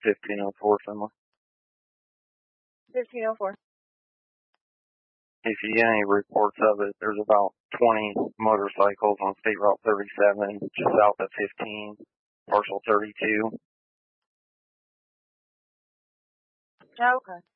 1504 Finley. 1504. If you get any reports of it, there's about 20 motorcycles on State Route 37, just south of 15, partial 32. Okay.